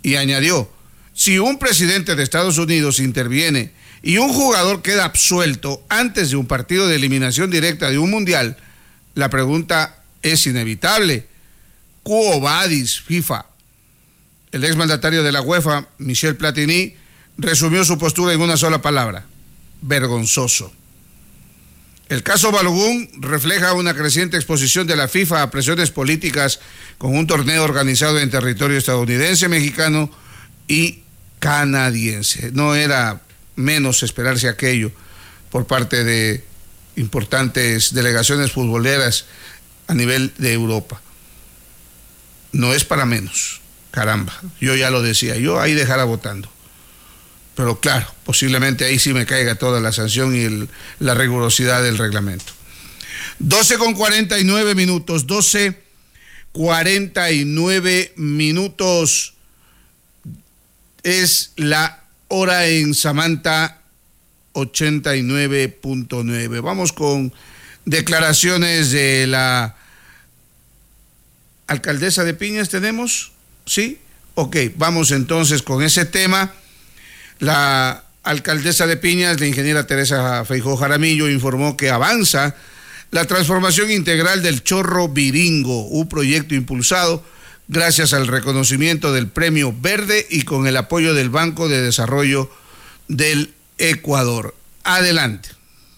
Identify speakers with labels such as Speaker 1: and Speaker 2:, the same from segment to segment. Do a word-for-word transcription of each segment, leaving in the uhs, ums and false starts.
Speaker 1: Y añadió, si un presidente de Estados Unidos interviene y un jugador queda absuelto antes de un partido de eliminación directa de un mundial, la pregunta es inevitable. Quo vadis, FIFA? El exmandatario de la UEFA, Michel Platini, resumió su postura en una sola palabra: vergonzoso. El caso Balogun refleja una creciente exposición de la FIFA a presiones políticas con un torneo organizado en territorio estadounidense, mexicano y canadiense. No era menos esperarse aquello por parte de importantes delegaciones futboleras a nivel de Europa. No es para menos, caramba, yo ya lo decía, yo ahí dejara votando. Pero claro, posiblemente ahí sí me caiga toda la sanción y el, la rigurosidad del reglamento. doce con cuarenta y nueve minutos, doce cuarenta y nueve minutos es la hora en Samantha ochenta y nueve punto nueve. Vamos con declaraciones de la alcaldesa de Piñas, ¿tenemos? ¿Sí? Ok, vamos entonces con ese tema. La alcaldesa de Piñas, la ingeniera Teresa Feijó Jaramillo, informó que avanza la transformación integral del Chorro Viringo, un proyecto impulsado gracias al reconocimiento del Premio Verde y con el apoyo del Banco de Desarrollo del Ecuador. Adelante.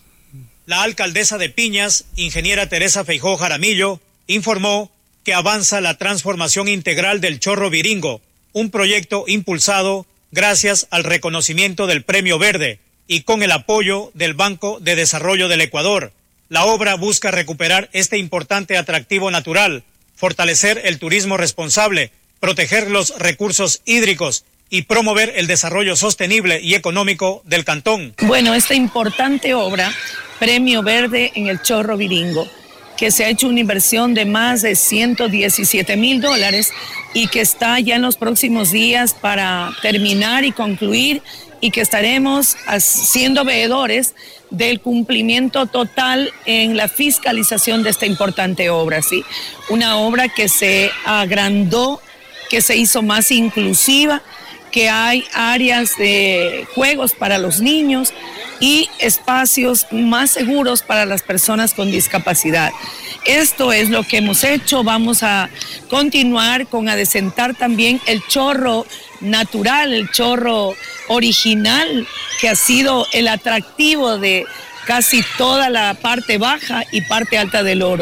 Speaker 2: La alcaldesa de Piñas, ingeniera Teresa Feijó Jaramillo, informó que avanza la transformación integral del Chorro Viringo, un proyecto impulsado gracias al reconocimiento del Premio Verde y con el apoyo del Banco de Desarrollo del Ecuador. La obra busca recuperar este importante atractivo natural, fortalecer el turismo responsable, proteger los recursos hídricos y promover el desarrollo sostenible y económico del cantón.
Speaker 3: Bueno, esta importante obra, Premio Verde en el Chorro Viringo, que se ha hecho una inversión de más de ciento diecisiete mil dólares y que está ya en los próximos días para terminar y concluir, y que estaremos siendo veedores del cumplimiento total en la fiscalización de esta importante obra, ¿sí? Una obra que se agrandó, que se hizo más inclusiva, que hay áreas de juegos para los niños y espacios más seguros para las personas con discapacidad. Esto es lo que hemos hecho. Vamos a continuar con adecentar también el chorro natural, el chorro original, que ha sido el atractivo de casi toda la parte baja y parte alta del Oro.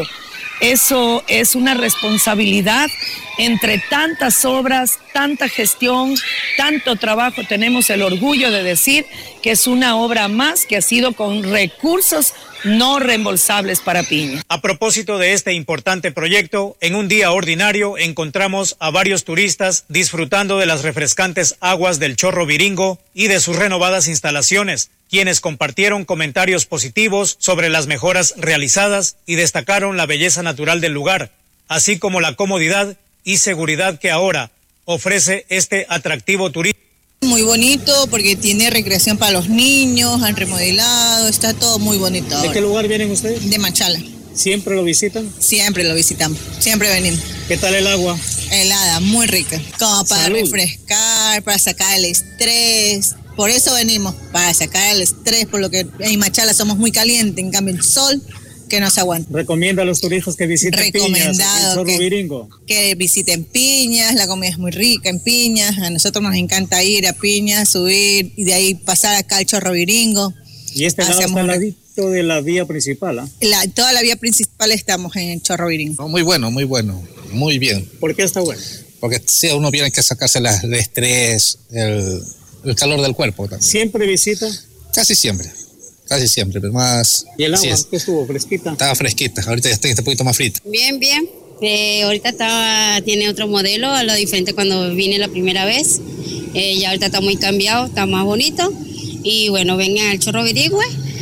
Speaker 3: Eso es una responsabilidad entre tantas obras, tanta gestión, tanto trabajo. Tenemos el orgullo de decir que es una obra más que ha sido con recursos no reembolsables para Piña.
Speaker 2: A propósito de este importante proyecto, en un día ordinario encontramos a varios turistas disfrutando de las refrescantes aguas del Chorro Viringo y de sus renovadas instalaciones, quienes compartieron comentarios positivos sobre las mejoras realizadas y destacaron la belleza natural del lugar, así como la comodidad y seguridad que ahora ofrece este atractivo turístico.
Speaker 4: Muy bonito porque tiene recreación para los niños, han remodelado, está todo muy bonito ahora.
Speaker 2: ¿De qué lugar vienen ustedes?
Speaker 4: De Machala.
Speaker 2: ¿Siempre lo visitan?
Speaker 4: Siempre lo visitamos, siempre venimos.
Speaker 2: ¿Qué tal el agua?
Speaker 4: Helada, muy rica, como para
Speaker 2: Salud.
Speaker 4: refrescar, para sacar el estrés. Por eso venimos, para sacar el estrés, por lo que en Machala somos muy calientes, en cambio el sol que nos aguanta.
Speaker 2: ¿Recomienda a los turistas que visiten Piñas, el Chorro
Speaker 4: que,
Speaker 2: Viringo?
Speaker 4: Que visiten Piñas, la comida es muy rica en Piñas, a nosotros nos encanta ir a Piñas, subir y de ahí pasar acá al Chorro Viringo.
Speaker 2: Y este lado está al ladito de la vía principal, ¿eh?
Speaker 4: La, toda la vía principal estamos en el Chorro Viringo.
Speaker 5: Muy bueno, muy bueno, muy bien.
Speaker 2: ¿Por qué está bueno?
Speaker 5: Porque si uno tiene que sacarse la, el estrés, el, el calor del cuerpo también.
Speaker 2: ¿Siempre visita?
Speaker 5: Casi siempre. Casi siempre, pero más...
Speaker 2: ¿Y el agua?
Speaker 5: Sí es,
Speaker 2: ¿Qué estuvo? ¿Fresquita?
Speaker 5: Estaba fresquita, ahorita ya está un poquito más frita.
Speaker 6: Bien, bien. Eh, ahorita estaba, tiene otro modelo, a lo diferente cuando vine la primera vez. Eh, ya ahorita está muy cambiado, está más bonito. Y bueno, vengan al Chorro Viringo,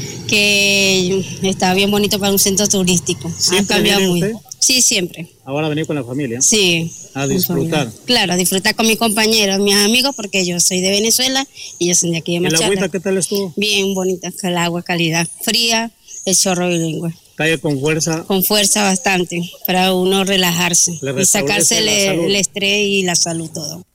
Speaker 6: que está bien bonito para un centro turístico. Ha cambiado muy. Sí, siempre.
Speaker 2: ¿Ahora venir con la familia?
Speaker 6: Sí.
Speaker 2: A disfrutar.
Speaker 6: Claro, a disfrutar con mis compañeros, mis amigos, porque yo soy de Venezuela y yo soy de aquí de Machala.
Speaker 2: ¿El agüita qué tal estuvo?
Speaker 6: Bien bonita, el agua, calidad fría, el Chorro Viringo.
Speaker 2: Cae con fuerza.
Speaker 6: Con fuerza bastante, para uno relajarse y sacarse el, el estrés y la salud todo.